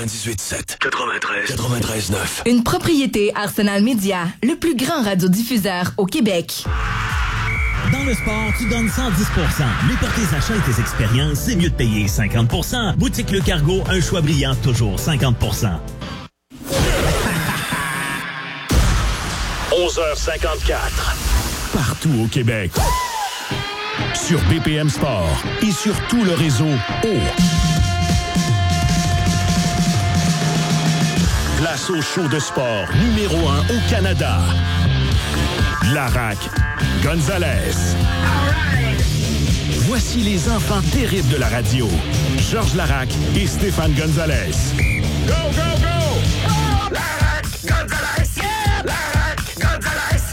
98.7. 93.9. Une propriété Arsenal Media, le plus grand radiodiffuseur au Québec. Dans le sport, tu donnes 110%. Mais pour tes achats et tes expériences, c'est mieux de payer 50%. Boutique Le Cargo, un choix brillant, toujours 50%. 11h54. Partout au Québec. Sur BPM Sport et sur tout le réseau Place au show de sport numéro 1 au Canada. Larac Gonzalez. Voici les enfants terribles de la radio. Georges Larac et Stéphane Gonzalez. Go, go, go! Oh, Larac Gonzalez! Yeah! Larac Gonzalez!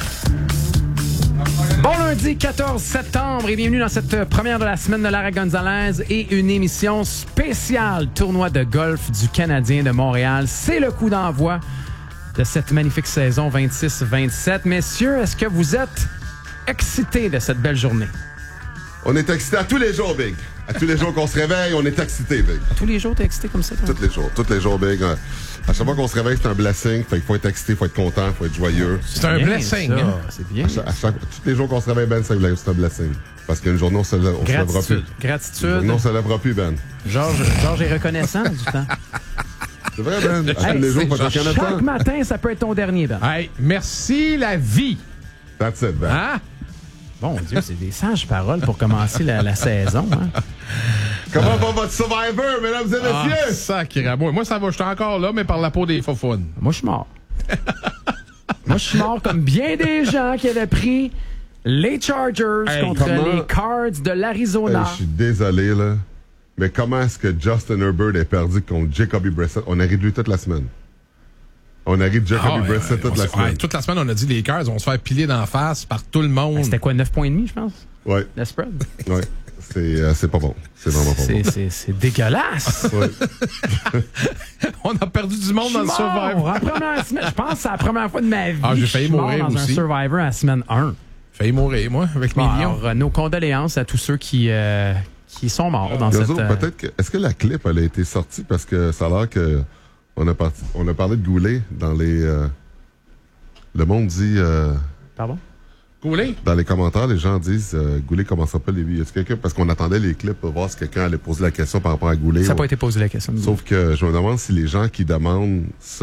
Bon lundi 14 septembre et bienvenue dans cette première de la semaine de Larac Gonzalez et une émission spéciale tournoi de golf du Canadien de Montréal. C'est le coup d'envoi de cette magnifique saison 26-27. Messieurs, est-ce que vous êtes excités de cette belle journée? On est excités à tous les jours, Big. À tous les jours qu'on se réveille, on est excités, Big. À tous les jours, t'es excité comme ça? Toi? Tous les jours, Big. À chaque fois qu'on se réveille, c'est un blessing. Fait qu'il faut être excité, faut être content, faut être joyeux. C'est un blessing. Hein? C'est bien. Tous les jours qu'on se réveille, Ben, c'est un blessing. Parce qu'une journée, on se lèvera plus. Gratitude. Non, on se lèvera plus, Ben. Georges est reconnaissant du temps. C'est vrai, Ben. À tous les jours, faut être reconnaissant. Chaque matin, ça peut être ton dernier, Ben. Hey, merci la vie. That's it, Ben. Hein? Bon Dieu, c'est des sages paroles pour commencer la saison. Hein? Comment va votre Survivor, mesdames et messieurs? Sacré. Moi, ça va. Je suis encore là, mais par la peau des faufounes. Moi, je suis mort. Moi, je suis mort comme bien des gens qui avaient pris les Chargers contre les Cards de l'Arizona. Je suis désolé, là. Mais comment est-ce que Justin Herbert est perdu contre Jacoby Brissett? On a ri de lui toute la semaine. On a ri de Jacoby Brissett toute la semaine. Toute la semaine, on a dit les Cards vont se faire piler d'en face par tout le monde. C'était quoi, 9 points et demi, je pense? Oui. Le spread? Oui. C'est pas bon. C'est vraiment pas bon. C'est dégueulasse. Ouais. On a perdu du monde dans le Survivor. Je pense que c'est la première fois de ma vie. J'ai failli mourir dans aussi. Un Survivor à la semaine 1. Failli mourir, moi, avec mes lions. Alors, nos condoléances à tous ceux qui sont morts dans cette... Peut-être que... Est-ce que la clip, elle a été sortie? Parce que ça a l'air que... On a parlé de Goulet dans les... Le monde dit... Pardon? Goulet? Dans les commentaires, les gens disent Goulet commencera pas les vies. Est-ce que quelqu'un... Parce qu'on attendait les clips pour voir si quelqu'un allait poser la question par rapport à Goulet. Ça n'a pas été posé la question. Sauf que je me demande si les gens qui demandent ça,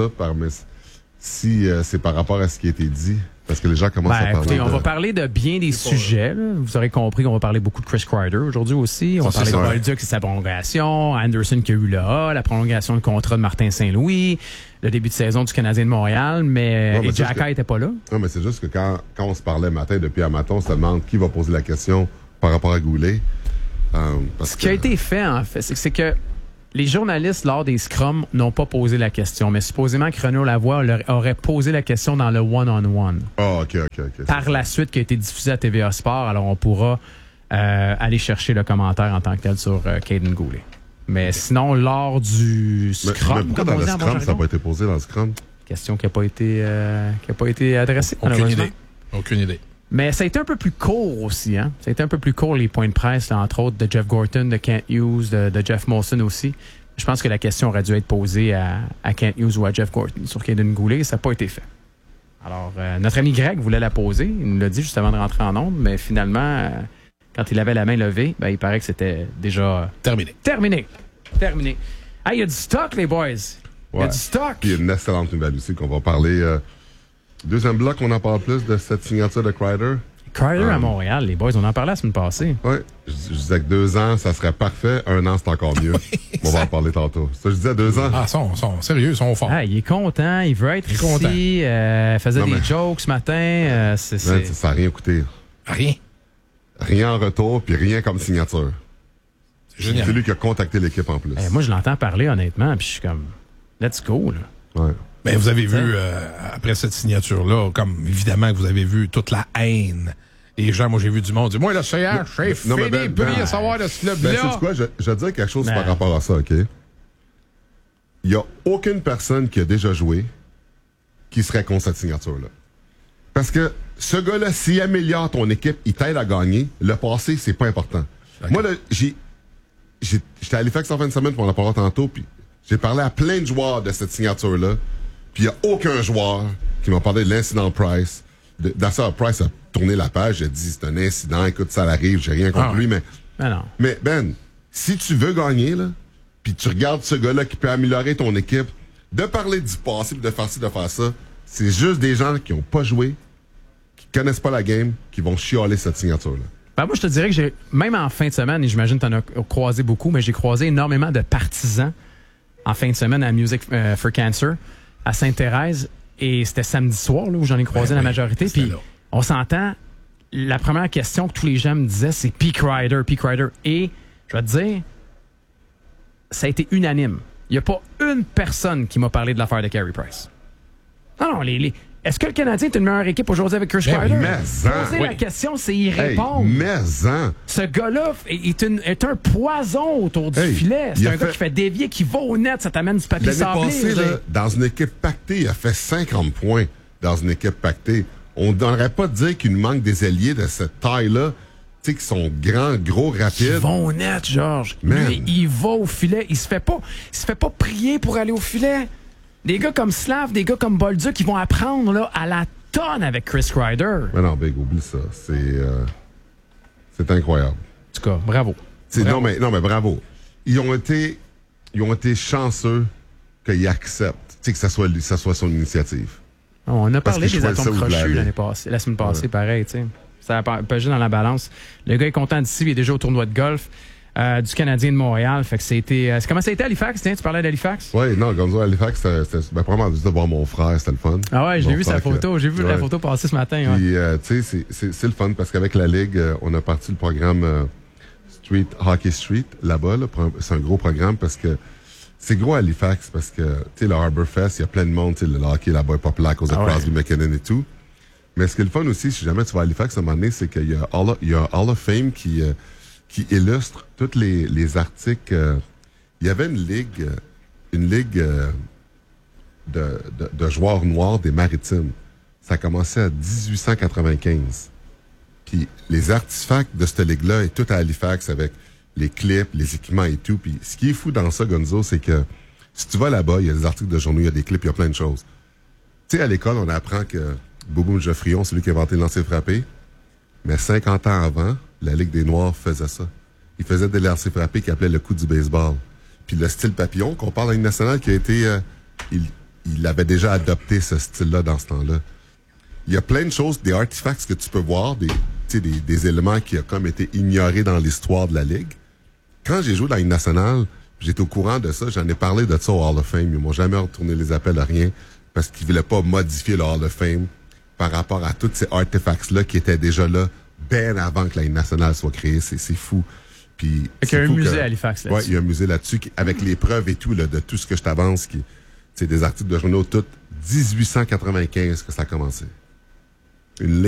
si c'est par rapport à ce qui a été dit. Parce que les gens commencent à parler. Écoutez, on va parler de bien des sujets. Là. Vous aurez compris qu'on va parler beaucoup de Chris Kreider aujourd'hui aussi. On va parler de Bolduc et sa prolongation, Anderson qui a eu le A, la prolongation de contrat de Martin Saint-Louis, le début de saison du Canadien de Montréal, mais Jacka n'était pas là. Non, mais c'est juste que quand on se parlait matin, depuis un matin, on se demande qui va poser la question par rapport à Goulet. Ce qui a été fait, en fait, c'est que les journalistes, lors des scrums, n'ont pas posé la question, mais supposément que Renaud Lavoie aurait posé la question dans le one-on-one. Ah, OK. Par la suite, qui a été diffusé à TVA Sport, alors on pourra aller chercher le commentaire en tant que tel sur Caden Goulet. Mais sinon, lors du scrum... Mais pourquoi dans le scrum, ça n'a pas été posé dans le scrum? Question qui n'a pas été adressée. Aucune idée. Mais ça a été un peu plus court aussi. Hein? Ça a été un peu plus court, les points de presse, là, entre autres, de Jeff Gorton, de Kent Hughes, de Jeff Molson aussi. Je pense que la question aurait dû être posée à Kent Hughes ou à Jeff Gorton sur Caden Goulet. Ça n'a pas été fait. Alors, notre ami Greg voulait la poser. Il nous l'a dit juste avant de rentrer en onde, mais finalement, quand il avait la main levée, il paraît que c'était déjà... Terminé. Ah, il y a du stock, les boys. Il y a du stock. Puis il y a une excellente nouvelle aussi qu'on va parler... Deuxième bloc, on en parle plus de cette signature de Kreider. Kreider à Montréal, les boys, on en parlait la semaine passée. Oui, je disais que 2 ans, ça serait parfait. 1 an, c'est encore mieux. On va en parler tantôt. Ça, je disais 2 ans. Ah, ils sont sérieux, ils sont forts. Ah, il est content, il veut être ici. Faisait des jokes ce matin. Ça n'a rien coûté. Rien? Rien en retour, puis rien comme signature. C'est génial. C'est lui qui a contacté l'équipe en plus. Moi, je l'entends parler, honnêtement, puis je suis comme, let's go, là. Ouais. Mais vous avez vu, après cette signature-là, comme évidemment que vous avez vu toute la haine. Les gens, moi, j'ai vu du monde dire, moi, le CH, c'est fini, plus rien savoir de ce club-là. C'est quoi? Je vais dire quelque chose par rapport à ça, OK? Il n'y a aucune personne qui a déjà joué qui serait contre cette signature-là. Parce que ce gars-là, s'il améliore ton équipe, il t'aide à gagner. Le passé, c'est pas important. Okay. Moi, là, j'étais à Halifax en fin de semaine, puis on en parlera tantôt, puis J'ai parlé à plein de joueurs de cette signature-là, puis il n'y a aucun joueur qui m'a parlé de l'incident Price. D'ailleurs, Price a tourné la page, il a dit c'est un incident, écoute, ça arrive, j'ai rien contre lui, mais... non. Mais Ben, si tu veux gagner, là, puis tu regardes ce gars-là qui peut améliorer ton équipe, de parler du passé, de faire ci, de faire ça, c'est juste des gens qui n'ont pas joué, qui connaissent pas la game, qui vont chialer cette signature-là. Ben moi, je te dirais que même en fin de semaine, et j'imagine que tu en as croisé beaucoup, mais j'ai croisé énormément de partisans en fin de semaine à Music for Cancer, à Sainte-Thérèse, et c'était samedi soir là, où j'en ai croisé la majorité. Puis on s'entend, la première question que tous les gens me disaient, c'est Peak Rider. Et je vais te dire, ça a été unanime. Il n'y a pas une personne qui m'a parlé de l'affaire de Carey Price. Non, est-ce que le Canadien est une meilleure équipe aujourd'hui avec Chris Kreider? Poser la question, c'est y répondre. Ce gars-là est un poison autour du filet. C'est un gars qui fait dévier, qui va au net, ça t'amène du papier sablé. L'année passée, là, dans une équipe pactée, il a fait 50 points dans une équipe pactée. On ne devrait pas dire qu'il nous manque des ailiers de cette taille-là, tu sais, qui sont grands, gros, rapides. Ils vont au net, Georges. Lui, il va au filet. Il se fait pas prier pour aller au filet. Des gars comme Slav, des gars comme Bolduc, qui vont apprendre là, à la tonne avec Chris Kreider. Mais non, Big, oublie ça. C'est incroyable. En tout cas, bravo. Non, mais bravo. Ils ont été chanceux qu'ils acceptent que ça soit son initiative. On a parlé des atomes crochus la semaine passée, pareil. T'sais. Ça a pesé dans la balance. Le gars est content d'ici, il est déjà au tournoi de golf. Du Canadien de Montréal. Fait que c'était. Comment ça a été à Halifax? Tiens, tu parlais d'Halifax? Oui, non, Gonzo à Halifax, c'était probablement juste de voir mon frère, c'était le fun. Ah ouais, j'ai vu sa photo. J'ai vu la photo passer ce matin. Puis, tu sais, c'est le fun parce qu'avec la Ligue, on a parti le programme Hockey Street là-bas. Là, c'est un gros programme parce que c'est gros à Halifax parce que, tu sais, le Harborfest, il y a plein de monde. Le hockey là-bas est populaire à cause de Crosby, McKinnon et tout. Mais ce qui est le fun aussi, si jamais tu vas à Halifax à un moment donné, c'est qu'il y a un Hall of Fame qui illustre tous les articles. Il y avait une ligue de joueurs noirs des Maritimes. Ça a commencé à 1895. Puis les artefacts de cette ligue-là est tout à Halifax avec les clips, les équipements et tout. Puis ce qui est fou dans ça, Gonzo, c'est que si tu vas là-bas, il y a des articles de journaux, il y a des clips, il y a plein de choses. Tu sais, à l'école, on apprend que Boubou Geoffrion, c'est lui qui a inventé le lancer frappé. Mais 50 ans avant, la Ligue des Noirs faisait ça. Ils faisaient des lancers frappés qu'ils appelaient le coup du baseball. Puis le style papillon, qu'on parle à une nationale qui a été... il avait déjà adopté ce style-là dans ce temps-là. Il y a plein de choses, des artefacts que tu peux voir, des éléments qui ont comme été ignorés dans l'histoire de la Ligue. Quand j'ai joué dans une nationale, j'étais au courant de ça, j'en ai parlé de ça au Hall of Fame. Ils m'ont jamais retourné les appels à rien parce qu'ils voulaient pas modifier le Hall of Fame par rapport à tous ces artefacts-là qui étaient déjà là bien avant que la Ligue nationale soit créée. C'est fou. Puis il y a un musée à Halifax là-dessus. Oui, il y a un musée là-dessus avec les preuves et tout là, de tout ce que je t'avance. C'est des articles de journaux, tout 1895 que ça a commencé. Une